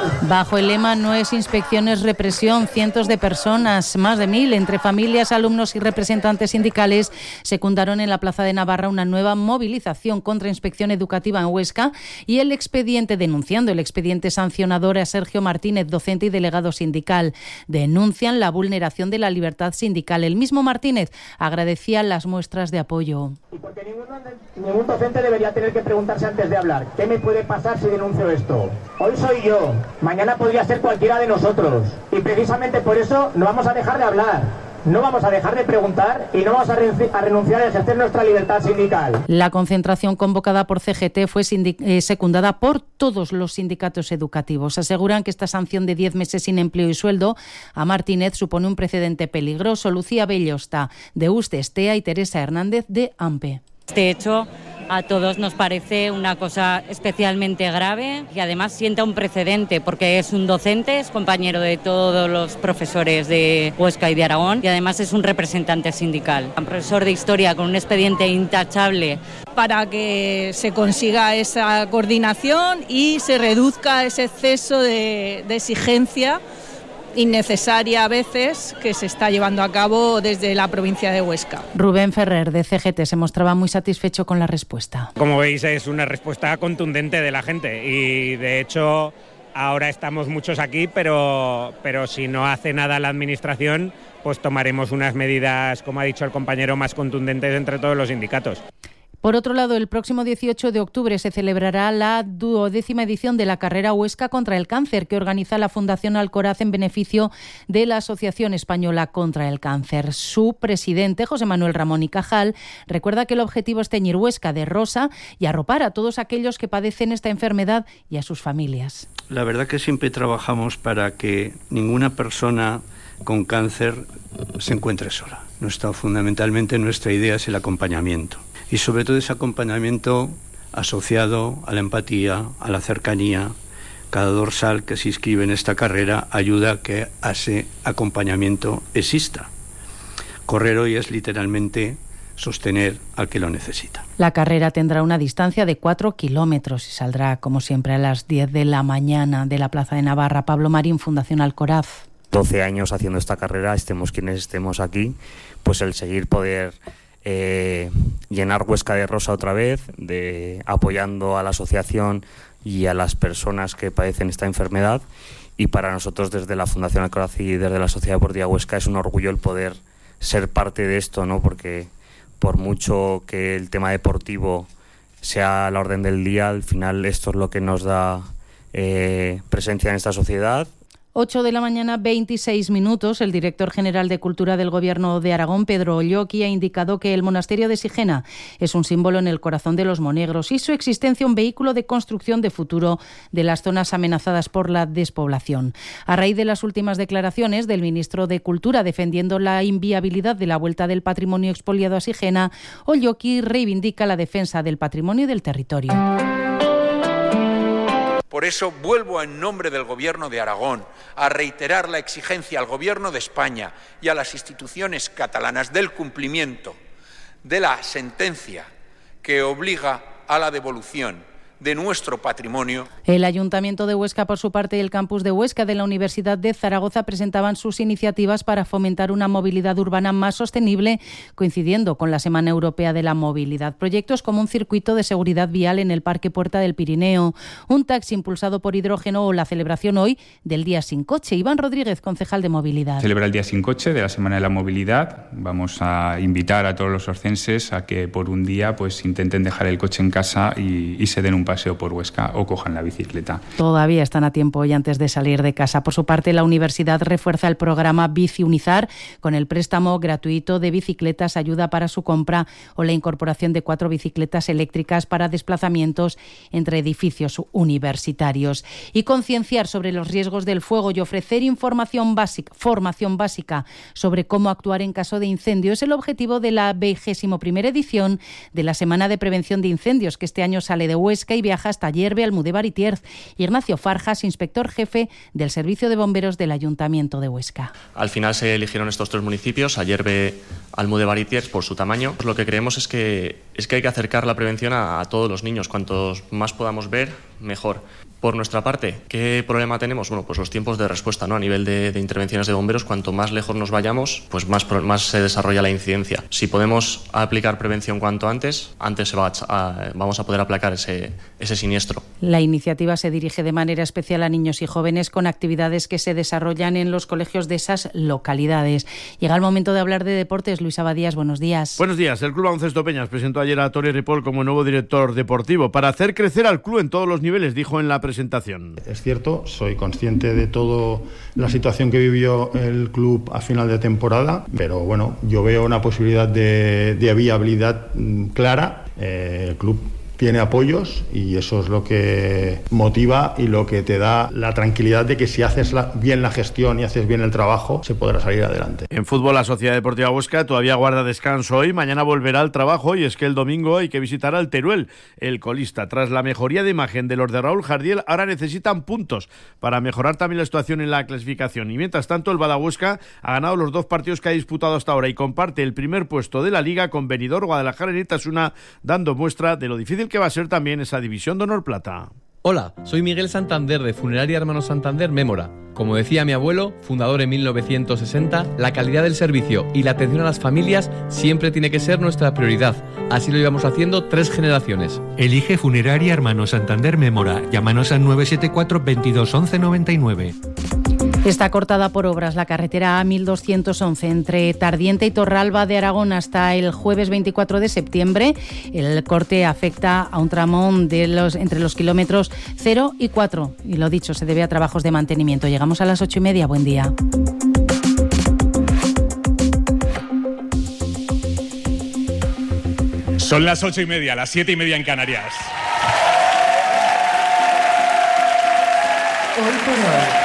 Bajo el lema "No es inspección, es represión", cientos de personas, más de 1000, entre familias, alumnos y representantes sindicales, secundaron en la Plaza de Navarra una nueva movilización contra inspección educativa en Huesca y denunciando el expediente sancionador a Sergio Martínez, docente y delegado sindical. Denuncian la vulneración de la libertad sindical. El mismo Martínez agradecía las muestras de apoyo. Y porque ningún docente debería tener que preguntarse antes de hablar: ¿qué me puede pasar si denuncio esto? Hoy soy yo, mañana podría ser cualquiera de nosotros. Y precisamente por eso no vamos a dejar de hablar, no vamos a dejar de preguntar y no vamos a renunciar a ejercer nuestra libertad sindical. La concentración convocada por CGT fue secundada por todos los sindicatos educativos. Aseguran que esta sanción de 10 meses sin empleo y sueldo a Martínez supone un precedente peligroso. Lucía Bellosta, de UST Estea, y Teresa Hernández, de AMPE. Este hecho a todos nos parece una cosa especialmente grave y además sienta un precedente porque es un docente, es compañero de todos los profesores de Huesca y de Aragón y además es un representante sindical. Un profesor de historia con un expediente intachable. Para que se consiga esa coordinación y se reduzca ese exceso de exigencia innecesaria a veces que se está llevando a cabo desde la provincia de Huesca. Rubén Ferrer, de CGT, se mostraba muy satisfecho con la respuesta. Como veis, es una respuesta contundente de la gente y de hecho ahora estamos muchos aquí, pero si no hace nada la administración, pues tomaremos unas medidas, como ha dicho el compañero, más contundentes entre todos los sindicatos. Por otro lado, el próximo 18 de octubre se celebrará la 12ª edición de la carrera Huesca contra el cáncer, que organiza la Fundación Alcoraz en beneficio de la Asociación Española contra el Cáncer. Su presidente, José Manuel Ramón y Cajal, recuerda que el objetivo es teñir Huesca de rosa y arropar a todos aquellos que padecen esta enfermedad y a sus familias. La verdad que siempre trabajamos para que ninguna persona con cáncer se encuentre sola. Fundamentalmente nuestra idea es el acompañamiento. Y sobre todo ese acompañamiento asociado a la empatía, a la cercanía. Cada dorsal que se inscribe en esta carrera ayuda a que ese acompañamiento exista. Correr hoy es literalmente sostener al que lo necesita. La carrera tendrá una distancia de 4 kilómetros y saldrá, como siempre, a las 10 de la mañana de la Plaza de Navarra. Pablo Marín, Fundación Alcoraz. 12 años haciendo esta carrera, estemos quienes estemos aquí, pues el seguir poder llenar Huesca de rosa otra vez, apoyando a la asociación y a las personas que padecen esta enfermedad. Y para nosotros desde la Fundación Alcoraz y desde la Sociedad Deportiva Huesca es un orgullo el poder ser parte de esto, ¿no? Porque por mucho que el tema deportivo sea a la orden del día, al final esto es lo que nos da presencia en esta sociedad. 8 de la mañana, 26 minutos. El director general de Cultura del Gobierno de Aragón, Pedro Olloqui, ha indicado que el monasterio de Sigena es un símbolo en el corazón de los monegros y su existencia un vehículo de construcción de futuro de las zonas amenazadas por la despoblación. A raíz de las últimas declaraciones del ministro de Cultura defendiendo la inviabilidad de la vuelta del patrimonio expoliado a Sigena, Olloqui reivindica la defensa del patrimonio y del territorio. Por eso vuelvo en nombre del Gobierno de Aragón a reiterar la exigencia al Gobierno de España y a las instituciones catalanas del cumplimiento de la sentencia que obliga a la devolución de nuestro patrimonio. El Ayuntamiento de Huesca, por su parte, y el campus de Huesca de la Universidad de Zaragoza presentaban sus iniciativas para fomentar una movilidad urbana más sostenible, coincidiendo con la Semana Europea de la Movilidad. Proyectos como un circuito de seguridad vial en el Parque Puerta del Pirineo, un taxi impulsado por hidrógeno o la celebración hoy del Día Sin Coche. Iván Rodríguez, concejal de Movilidad. Celebra el Día Sin Coche de la Semana de la Movilidad. Vamos a invitar a todos los orcenses a que por un día pues intenten dejar el coche en casa y se den un paseo por Huesca o cojan la bicicleta. Todavía están a tiempo hoy antes de salir de casa. Por su parte, la universidad refuerza el programa Bici Unizar con el préstamo gratuito de bicicletas, ayuda para su compra o la incorporación de 4 bicicletas eléctricas para desplazamientos entre edificios universitarios. Y concienciar sobre los riesgos del fuego y ofrecer formación básica sobre cómo actuar en caso de incendio es el objetivo de la 21ª edición de la Semana de Prevención de Incendios, que este año sale de Huesca y viaja hasta Ayerbe, Almudévar y Tierz. Ignacio Farjas, inspector jefe del Servicio de Bomberos del Ayuntamiento de Huesca. Al final se eligieron estos 3 municipios, Ayerbe, Almudévar y Tierz, por su tamaño. Lo que creemos es que hay que acercar la prevención a todos los niños. Cuantos más podamos ver, mejor. Por nuestra parte, ¿qué problema tenemos? Bueno, pues los tiempos de respuesta, ¿no? A nivel de intervenciones de bomberos, cuanto más lejos nos vayamos, pues más se desarrolla la incidencia. Si podemos aplicar prevención cuanto antes vamos a poder aplacar ese siniestro. La iniciativa se dirige de manera especial a niños y jóvenes con actividades que se desarrollan en los colegios de esas localidades. Llega el momento de hablar de deportes. Luis Abadías, buenos días. Buenos días. El Club Baloncesto Peñas presentó ayer a Toni Ripoll como nuevo director deportivo para hacer crecer al club en todos los niveles, dijo en la presentación. Es cierto, soy consciente de toda la situación que vivió el club a final de temporada, pero bueno, yo veo una posibilidad de viabilidad clara. El club tiene apoyos y eso es lo que motiva y lo que te da la tranquilidad de que si haces bien la gestión y haces bien el trabajo, se podrá salir adelante. En fútbol, la Sociedad Deportiva Huesca todavía guarda descanso hoy. Mañana volverá al trabajo y es que el domingo hay que visitar al Teruel. El colista, tras la mejoría de imagen de los de Raúl Jardiel, ahora necesitan puntos para mejorar también la situación en la clasificación. Y mientras tanto, el Badahuesca ha ganado los 2 partidos que ha disputado hasta ahora y comparte el primer puesto de la Liga con Benidorm, Guadalajara y Nitasuna, dando muestra de lo difícil que va a ser también esa división de honor plata. Hola, soy Miguel Santander de Funeraria Hermanos Santander Mémora. Como decía mi abuelo, fundador en 1960, la calidad del servicio y la atención a las familias siempre tiene que ser nuestra prioridad. Así lo llevamos haciendo 3 generaciones. Elige Funeraria Hermanos Santander Mémora. Llámanos al 974 22 11 99. Está cortada por obras la carretera A1211 entre Tardiente y Torralba de Aragón hasta el jueves 24 de septiembre. El corte afecta a un tramo entre los kilómetros 0 y 4. Y lo dicho, se debe a trabajos de mantenimiento. Llegamos a las 8:30. Buen día. Son las 8:30, las 7:30 en Canarias. Hoy por hoy.